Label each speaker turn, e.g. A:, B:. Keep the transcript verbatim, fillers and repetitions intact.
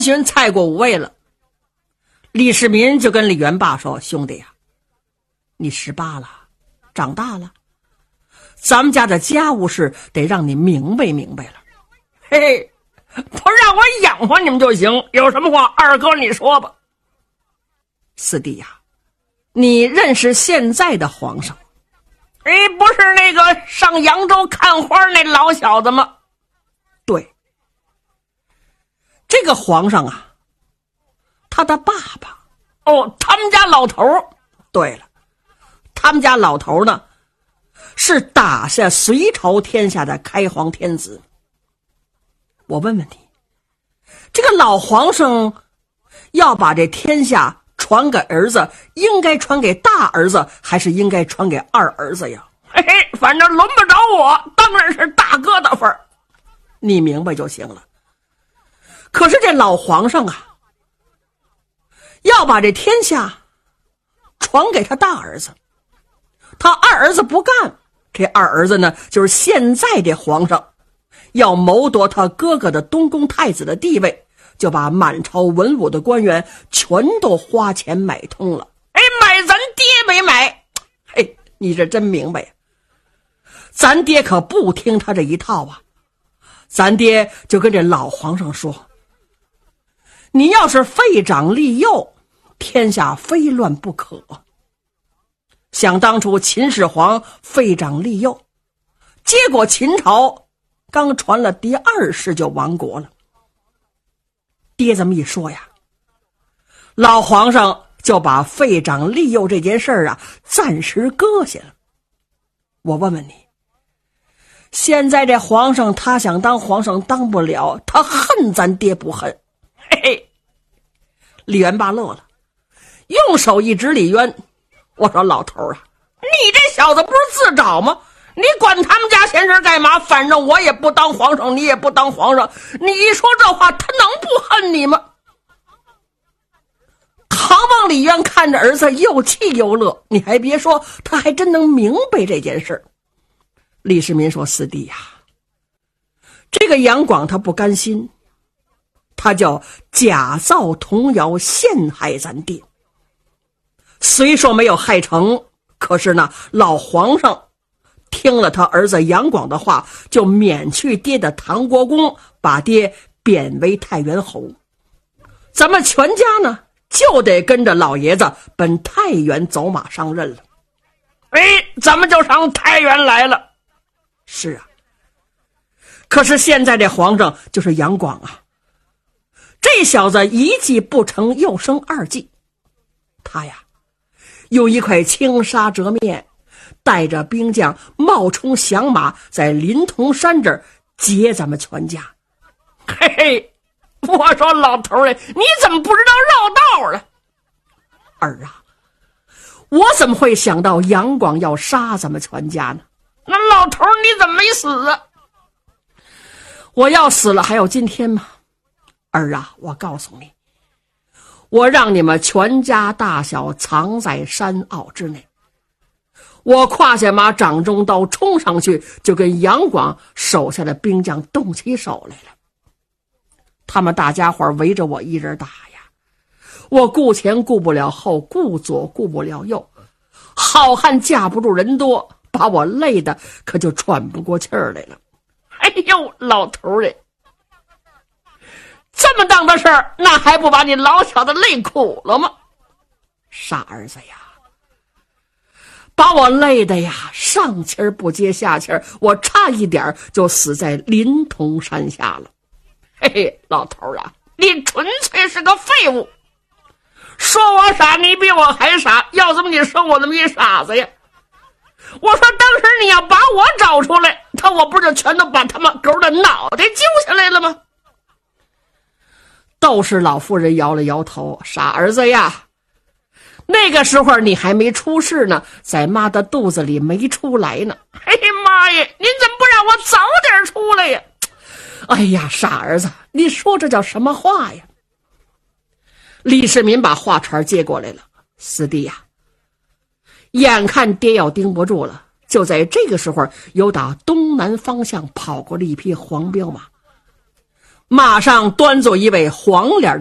A: 巡菜过五味了。李世民就跟李元霸说：“兄弟呀、啊，你十八了，长大了，咱们家的家务事得让你明白明白了。嘿嘿，不让我养活你们就行，有什么话二哥你说吧。四弟呀、啊，你认识现在的皇上？哎，不是那个上扬州看花那老小子吗？对，这个皇上啊，他的爸爸哦，他们家老头。对了，他们家老头呢，是打下隋朝天下的开皇天子。我问问你，这个老皇上要把这天下传给儿子，应该传给大儿子，还是应该传给二儿子呀？嘿嘿，反正轮不着我，当然是大哥的份儿，你明白就行了。可是这老皇上啊，要把这天下传给他大儿子，他二儿子不干，这二儿子呢，就是现在这皇上，要谋夺他哥哥的东宫太子的地位，就把满朝文武的官员全都花钱买通了。哎，买咱爹没买？嘿，你这真明白呀！咱爹可不听他这一套啊！咱爹就跟这老皇上说：“你要是废长立幼，天下非乱不可。”想当初秦始皇废长立幼，结果秦朝刚传了第二世就亡国了。爹这么一说呀，老皇上就把废长立幼这件事儿啊暂时搁下了。我问问你，现在这皇上他想当皇上当不了，他恨咱爹不恨？嘿嘿，李元霸乐了，用手一指李渊，我说老头啊，你这小子不是自找吗？你管他们家闲事干嘛？反正我也不当皇上，你也不当皇上，你一说这话，他能不恨你吗？唐王李渊看着儿子又气又乐，你还别说，他还真能明白这件事。李世民说：“四弟呀、啊，这个杨广他不甘心，他就假造童谣陷害咱爹。虽说没有害成，可是呢，老皇上听了他儿子杨广的话，就免去爹的唐国公，把爹贬为太原侯。咱们全家呢，就得跟着老爷子奔太原走马上任了。哎，咱们就上太原来了。是啊，可是现在这皇上就是杨广啊，这小子一计不成又生二计。他呀，有一块青纱遮面，带着兵将冒充响马，在临潼山这儿劫咱们全家。嘿嘿，我说老头儿，你怎么不知道绕道了？儿啊，我怎么会想到杨广要杀咱们全家呢？那老头儿你怎么没死啊？我要死了还有今天吗？儿啊，我告诉你，我让你们全家大小藏在山坳之内。我胯下马，掌中刀，冲上去就跟杨广手下的兵将动起手来了。他们大家伙围着我一人打呀，我顾前顾不了后，顾左顾不了右，好汉架不住人多，把我累的可就喘不过气儿来了。哎呦，老头儿，这么当的事儿，那还不把你老小子累苦了吗？傻儿子呀，把我累的呀，上气儿不接下气儿，我差一点就死在临潼山下了。嘿嘿，老头啊，你纯粹是个废物！说我傻，你比我还傻，要怎么你说我那么一傻子呀？我说当时你要把我找出来，他我不就全都把他们狗的脑袋揪下来了吗？窦氏老妇人摇了摇头，傻儿子呀，那个时候你还没出世呢，在妈的肚子里没出来呢。嘿妈呀，您怎么不让我早点出来呀？哎呀，傻儿子，你说这叫什么话呀？李世民把话茬接过来了，四弟呀，眼看爹要盯不住了，就在这个时候，有打东南方向跑过了一匹黄骠马。 马上端坐一位黄脸